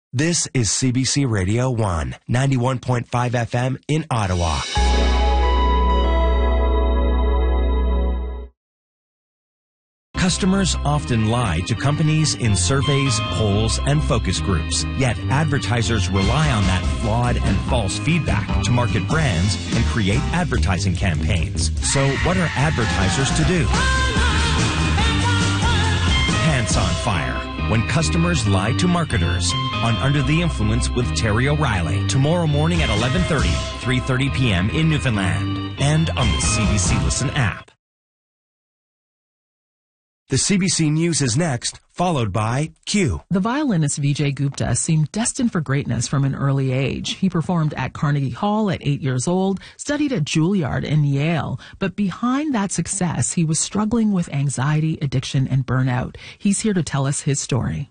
This is CBC Radio 1, 91.5 FM in Ottawa. Customers often lie to companies in surveys, polls, and focus groups. Yet advertisers rely on that flawed and false feedback to market brands and create advertising campaigns. So what are advertisers to do? Pants on Fire. When customers lie to marketers on Under the Influence with Terry O'Reilly. Tomorrow morning at 11:30, 3:30 p.m. in Newfoundland. And on the CBC Listen app. The CBC News is next, followed by Q. The violinist Vijay Gupta seemed destined for greatness from an early age. He performed at Carnegie Hall at 8 years old, studied at Juilliard and Yale. But behind that success, he was struggling with anxiety, addiction, and burnout. He's here to tell us his story.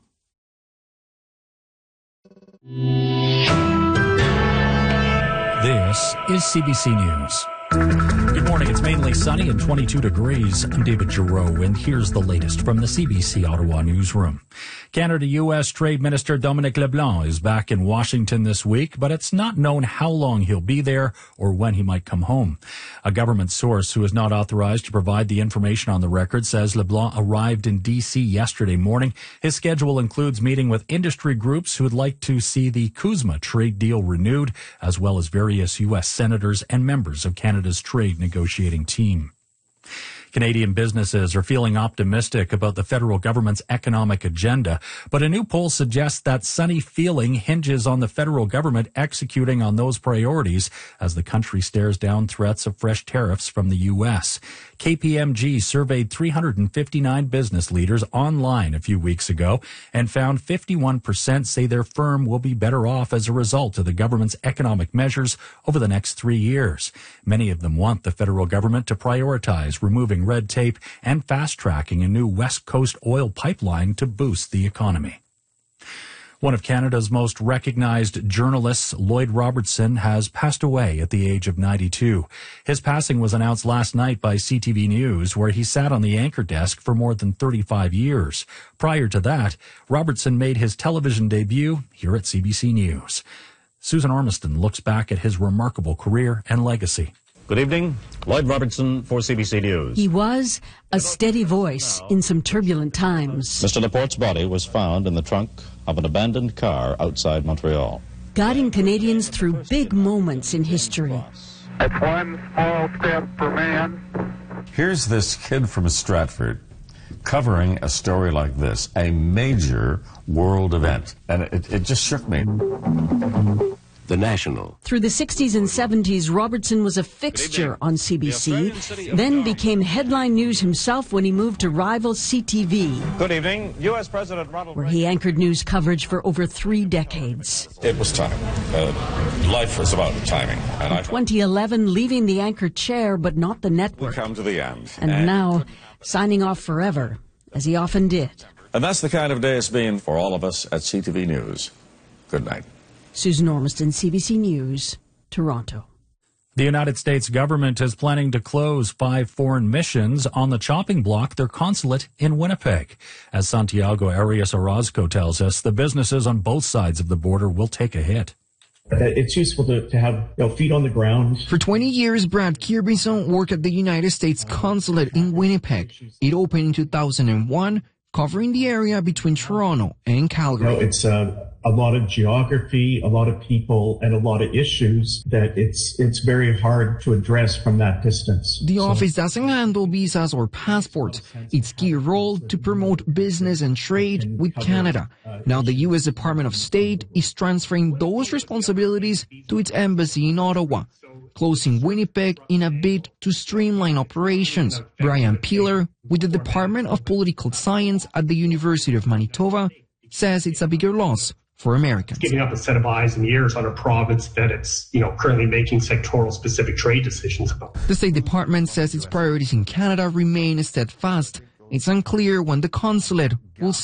This is CBC News. Good morning. It's mainly sunny and 22 degrees. I'm David Giroux, and here's the latest from the CBC Ottawa newsroom. Canada-U.S. Trade Minister Dominic LeBlanc is back in Washington this week, but it's not known how long he'll be there or when he might come home. A government source who is not authorized to provide the information on the record says LeBlanc arrived in D.C. yesterday morning. His schedule includes meeting with industry groups who would like to see the CUSMA trade deal renewed, as well as various U.S. senators and members of Canada's trade negotiating team. Canadian businesses are feeling optimistic about the federal government's economic agenda, but a new poll suggests that sunny feeling hinges on the federal government executing on those priorities as the country stares down threats of fresh tariffs from the U.S. KPMG surveyed 359 business leaders online a few weeks ago and found 51% say their firm will be better off as a result of the government's economic measures over the next 3 years. Many of them want the federal government to prioritize removing red tape and fast-tracking a new West Coast oil pipeline to boost the economy. One of Canada's most recognized journalists, Lloyd Robertson, has passed away at the age of 92. His passing was announced last night by CTV News, where he sat on the anchor desk for more than 35 years. Prior to that, Robertson made his television debut here at CBC News. Susan Ormiston looks back at his remarkable career and legacy. Good evening. Lloyd Robertson for CBC News. He was a steady voice in some turbulent times. Mr. Laporte's body was found in the trunk of an abandoned car outside Montreal. Guiding Canadians through big moments in history. It's one small step for man. Here's this kid from Stratford covering a story like this, a major world event. And it just shook me. The National. Through the 60s and 70s, Robertson was a fixture on CBC, then became headline news himself when he moved to rival CTV. Good evening. U.S. President Ronald where Reagan. he anchored news coverage for over 3 decades. It was time. Life is about timing. And In 2011, leaving the anchor chair, but not the network. We come to the end. And now, signing off forever, as he often did. And that's the kind of day it's been for all of us at CTV News. Good night. Susan Ormiston, CBC News, Toronto. The United States government is planning to close 5 foreign missions on the chopping block their consulate in Winnipeg. As Santiago Arias Orozco tells us, the businesses on both sides of the border will take a hit. It's useful to have feet on the ground. For 20 years, Brad Kirbison worked at the United States consulate in Winnipeg. It opened in 2001, covering the area between Toronto and Calgary. It's a lot of geography, a lot of people, and a lot of issues that it's very hard to address from that distance. The office doesn't handle visas or passports. Its key role to promote business and trade with Canada. Now the U.S. Department of State is transferring those responsibilities to its embassy in Ottawa, closing Winnipeg in a bid to streamline operations. Brian Peeler, with the Department of Political Science at the University of Manitoba, says it's a bigger loss for Americans. Giving up a set of eyes and ears on a province that it's, currently making sectoral specific trade decisions about. The State Department says its priorities in Canada remain steadfast. It's unclear when the consulate will